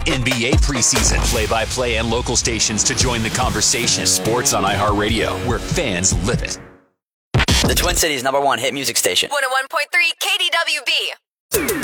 NBA preseason, play-by-play, and local stations to join the conversation. Sports on iHeartRadio, where fans live it. The Twin Cities #1 hit music station. 101.3 KDWB.